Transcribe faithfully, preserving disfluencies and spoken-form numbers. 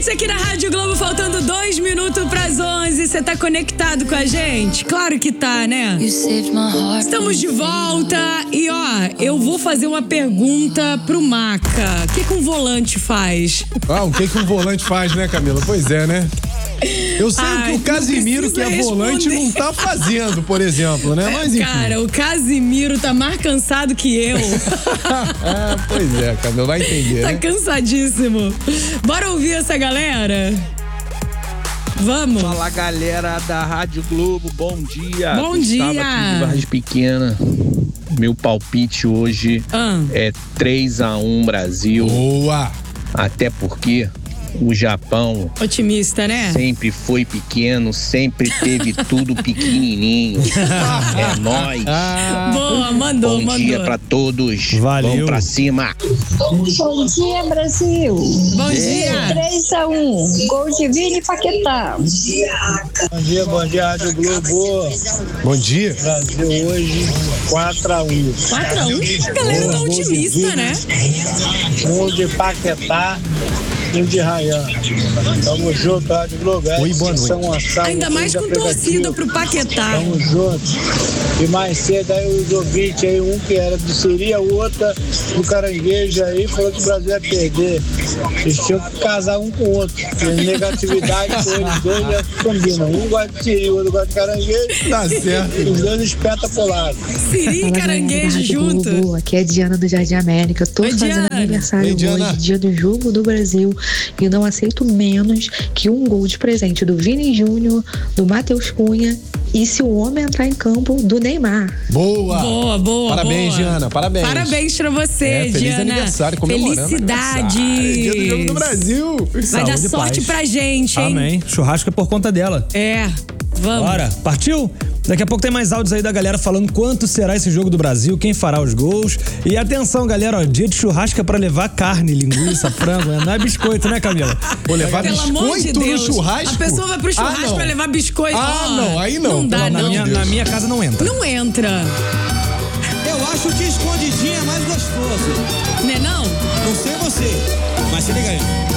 volta aqui na Rádio Globo, faltando dois minutos pras onze. Você tá conectado com a gente? Claro que tá, né? Estamos de volta e ó, eu vou fazer uma pergunta pro Maca. O que que um volante faz? Ah, o que que um volante faz, né, Camila? Pois é, né? Eu sei Ai, o que o Casimiro, que é volante, não tá fazendo, por exemplo, né? Mas enfim. Cara, o Casimiro tá mais cansado que eu. Ah, pois é, Camila, vai entender, Tá né? cansadíssimo. Bora ouvir essa galera? Vamos. Fala, galera da Rádio Globo, bom dia. Bom Gustavo dia. aqui de Vargas Pequena. Meu palpite hoje Ah. é três a um Brasil. Boa! Até porque o Japão Otimista, né? sempre foi pequeno, sempre teve tudo pequenininho. É nóis. Boa, mandou, Bom mandou. dia pra todos. Valeu. Vamos pra cima. Bom dia, Brasil. Bom dia. três a um. Gol de Vini Paquetá. Bom dia, bom dia, Rádio Globo. Bom dia. Brasil hoje, quatro a um. quatro a um. A galera tá otimista, né? Um de Paquetá e um de Rayan. Tamo junto, Rádio Globo. Oi, boa noite. São Gonçalo, Ainda mais com torcida pro Paquetá. Tamo junto. E mais cedo aí os ouvintes aí, um que era do Siri, o outro do Caranguejo aí, falou que o Brasil ia perder. Eles tinham que casar um com o outro. E negatividade com eles dois já combinam. Um gosta de Siri, o outro gosta de Caranguejo. Tá certo. Os dois espetaculados. Siri e caranguejo junto. Globo. Aqui é a Diana do Jardim América. Eu tô Oi, fazendo Diana. aniversário Oi, Diana. hoje, dia do jogo do Brasil. E eu não aceito menos que um gol de presente do Vini Júnior, do Matheus Cunha e, se o homem entrar em campo, do Neymar. Boa! Boa, boa, Parabéns, boa. Diana, parabéns. Parabéns pra você, É, feliz Diana. aniversário, comemorando Felicidades. aniversário. Dia do Jogo do Brasil. Vai Saúde dar e sorte paz. pra gente, hein? Amém. Churrasco é por conta dela. É, vamos. Bora, partiu? Daqui a pouco tem mais áudios aí da galera falando quanto será esse jogo do Brasil, quem fará os gols. E atenção, galera, ó, dia de churrasco é pra levar carne, linguiça, frango, né? Não é biscoito, né, Camila? Vou levar Pelo amor de biscoito no Deus. churrasco? A pessoa vai pro churrasco Ah, não. pra levar biscoito. Ah, ó. não, aí não, Não dá, pelo Na amor não. minha, Deus. na minha casa não entra. Não entra. Eu acho que escondidinho é mais gostoso. Né não? Não sei você, mas se liga aí.